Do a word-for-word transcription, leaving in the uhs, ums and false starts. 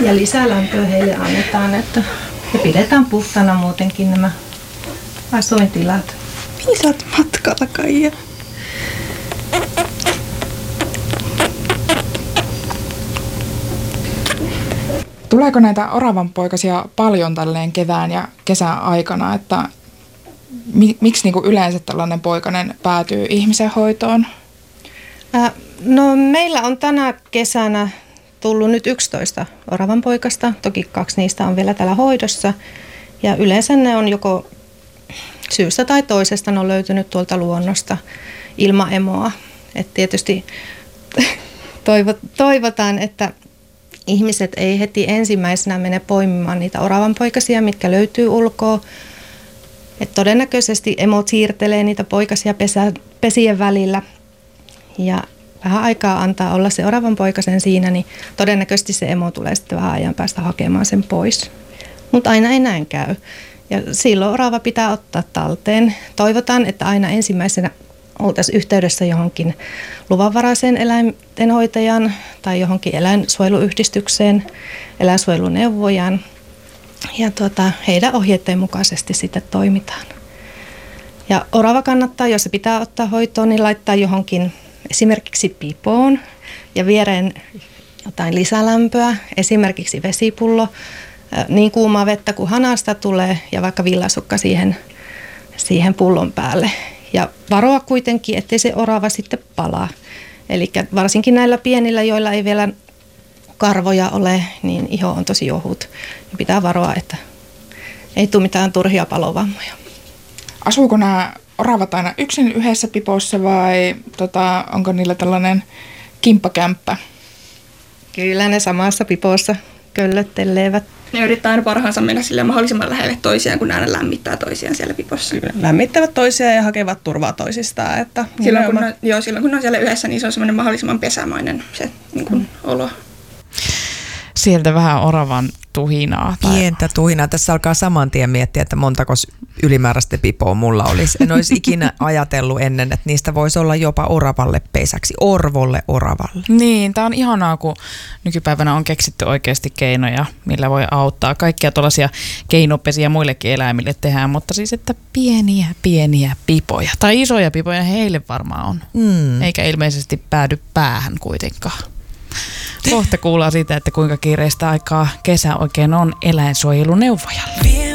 Ja lisälämpöä heille annetaan, että ja pidetään puhtana muutenkin nämä asuintilat. Mihin sä oot matkalla, Kaija? Tuleeko näitä oravanpoikasia paljon tälleen kevään ja kesän aikana, että mi, miksi niinku yleensä tällainen poikanen päätyy ihmisen hoitoon? Äh, no meillä on tänä kesänä tullut nyt yksitoista oravanpoikasta. Toki kaksi niistä on vielä täällä hoidossa. Ja yleensä ne on joko syystä tai toisesta ne on löytynyt tuolta luonnosta ilman emoa. Et tietysti toivotaan, että ihmiset ei heti ensimmäisenä mene poimimaan niitä oravanpoikasia, mitkä löytyy ulkoa. Et todennäköisesti emot siirtelee niitä poikasia pesä, pesien välillä ja vähän aikaa antaa olla se oravanpoikasen siinä, niin todennäköisesti se emo tulee sitten vähän ajan päästä hakemaan sen pois. Mutta aina ei näin käy. Ja silloin orava pitää ottaa talteen. Toivotaan, että aina ensimmäisenä oltaisiin yhteydessä johonkin luvanvaraiseen eläintenhoitajan tai johonkin eläinsuojeluyhdistykseen, eläinsuojeluneuvojan. Ja tuota, heidän ohjeiden mukaisesti sitten toimitaan. Ja orava kannattaa, jos se pitää ottaa hoitoon, niin laittaa johonkin esimerkiksi pipoon ja viereen jotain lisälämpöä, esimerkiksi vesipullo, niin kuumaa vettä kuin hanasta tulee ja vaikka villasukka siihen, siihen pullon päälle. Ja varoa kuitenkin, ettei se orava sitten palaa. Eli varsinkin näillä pienillä, joilla ei vielä karvoja ole, niin iho on tosi ohut. Ja pitää varoa, että ei tule mitään turhia palovammoja. Asuuko nämä oravat aina yksin yhdessä pipossa vai tota, onko niillä tällainen kimppakämppä? Kyllä ne samassa pipossa köllöttelevät. Ne yrittää aina parhaansa mennä sille mahdollisimman lähelle toisiaan, kun ne aina lämmittää toisiaan siellä pipossa. Kyllä, lämmittävät toisiaan ja hakevat turvaa toisistaan. Että silloin, kun ne, joo, silloin kun ne on siellä yhdessä, niin se on semmoinen mahdollisimman pesämainen se niin kuin, mm. olo. Sieltä vähän oravan tuhinaa. Tai... Pientä tuhinaa. Tässä alkaa saman tien miettiä, että montako ylimääräistä pipoa mulla olisi. En olisi ikinä ajatellut ennen, että niistä voisi olla jopa oravalle pesäksi. Orvolle oravalle. Niin, tää on ihanaa, kun nykypäivänä on keksitty oikeasti keinoja, millä voi auttaa. Kaikkia tuollaisia keinopesiä muillekin eläimille tehdään, mutta siis, että pieniä, pieniä pipoja. Tai isoja pipoja heille varmaan on. Mm. Eikä ilmeisesti päädy päähän kuitenkaan. Kohta kuullaan siitä, että kuinka kiireistä aikaa kesä oikein on eläinsuojeluneuvojalla.